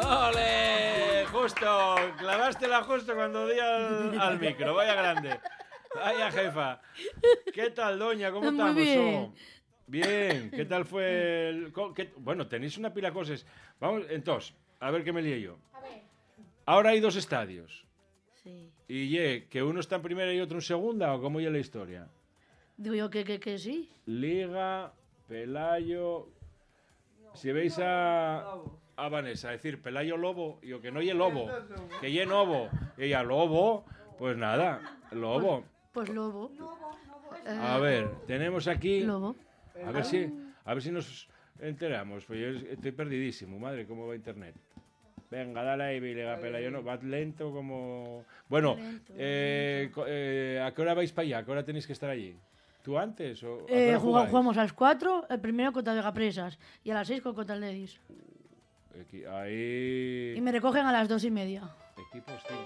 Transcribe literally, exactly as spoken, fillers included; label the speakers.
Speaker 1: ¡Ole! Justo, clavástela justo cuando di al, al micro, vaya grande. Vaya jefa. ¿Qué tal, doña? ¿Cómo
Speaker 2: Muy
Speaker 1: estamos?
Speaker 2: bien.
Speaker 1: Oh, bien, ¿qué tal fue el...? co- qué- Bueno, tenéis una pila de cosas. Vamos, entonces, a ver qué me lío yo. Ahora hay dos estadios.
Speaker 2: Sí.
Speaker 1: ¿Y ye, que uno está en primera y otro en segunda? ¿O cómo ya la historia?
Speaker 2: Digo yo que, que, que sí.
Speaker 1: Liga, Pelayo... Si veis a, a Vanessa decir Pelayo Lobo, y o que no ye Lobo, que ye Novo, y ella Lobo, pues nada, Lobo.
Speaker 2: Pues lobo.
Speaker 1: A ver, tenemos aquí...
Speaker 2: Lobo.
Speaker 1: A ver si, a ver si nos enteramos, pues yo estoy perdidísimo, madre, cómo va internet. Venga, dale ahí, Liga Pelayo, no, va lento como... Bueno,
Speaker 2: Lento,
Speaker 1: eh, co- eh, ¿a qué hora vais para allá? ¿A qué hora tenéis que estar allí? ¿Tú antes o a qué
Speaker 2: Eh,
Speaker 1: hora
Speaker 2: juga-
Speaker 1: jugáis?
Speaker 2: jugamos a las cuatro, el primero contra Vegapresas y a las seis contra el Ledis.
Speaker 1: Equi- Ahí...
Speaker 2: Y me recogen a las dos y media.
Speaker 1: Equipos cinco